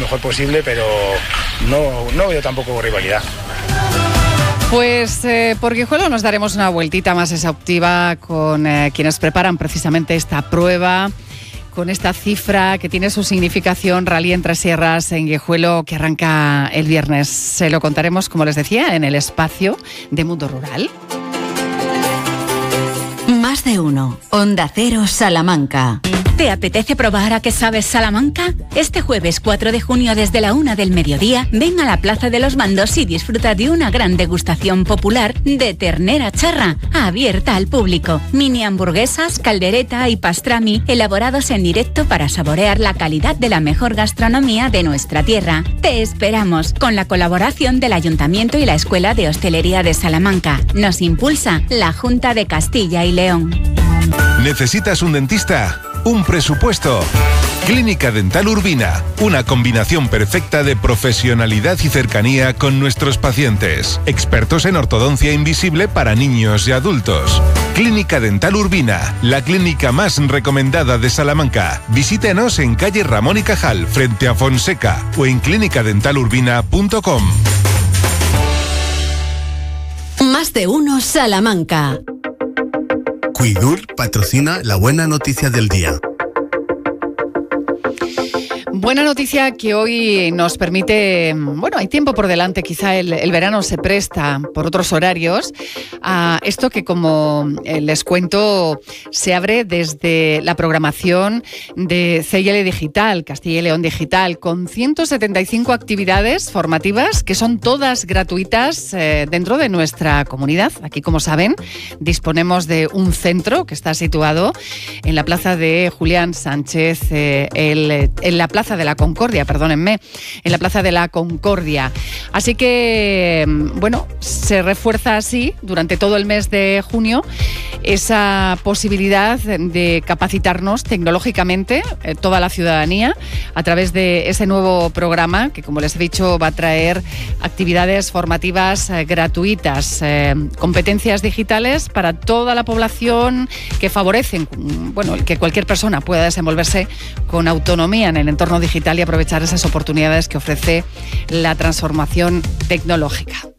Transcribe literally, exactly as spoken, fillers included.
mejor posible, pero no, no veo tampoco rivalidad. Pues eh, por Guijuelo nos daremos una vueltita más exhaustiva con eh, quienes preparan precisamente esta prueba, con esta cifra que tiene su significación, Rally Entre Sierras en Guijuelo, que arranca el viernes. Se lo contaremos, como les decía, en el espacio de Mundo Rural. Más de uno. Onda Cero Salamanca. ¿Te apetece probar a qué sabes Salamanca? Este jueves cuatro de junio desde la una del mediodía, ven a la Plaza de los Mandos y disfruta de una gran degustación popular de ternera charra, abierta al público. Mini hamburguesas, caldereta y pastrami, elaborados en directo para saborear la calidad de la mejor gastronomía de nuestra tierra. Te esperamos, con la colaboración del Ayuntamiento y la Escuela de Hostelería de Salamanca. Nos impulsa la Junta de Castilla y León. ¿Necesitas un dentista? Un presupuesto. Clínica Dental Urbina, una combinación perfecta de profesionalidad y cercanía con nuestros pacientes. Expertos en ortodoncia invisible para niños y adultos. Clínica Dental Urbina, la clínica más recomendada de Salamanca. Visítenos en calle Ramón y Cajal, frente a Fonseca, o en clínica dental urbina punto com. Más de uno Salamanca. Cuidur patrocina la buena noticia del día. Buena noticia que hoy nos permite, bueno, hay tiempo por delante, quizá el, el verano se presta por otros horarios a esto que, como les cuento, se abre desde la programación de C I L Digital, Castilla y León Digital, con ciento setenta y cinco actividades formativas que son todas gratuitas eh, dentro de nuestra comunidad. Aquí, como saben, disponemos de un centro que está situado en la plaza de Julián Sánchez, eh, el, en la plaza de la Concordia, perdónenme, en la Plaza de la Concordia. Así que, bueno, se refuerza así durante todo el mes de junio esa posibilidad de capacitarnos tecnológicamente, eh, toda la ciudadanía, a través de ese nuevo programa que, como les he dicho, va a traer actividades formativas eh, gratuitas, eh, competencias digitales para toda la población que favorecen, bueno, que cualquier persona pueda desenvolverse con autonomía en el entorno digital y aprovechar esas oportunidades que ofrece la transformación tecnológica.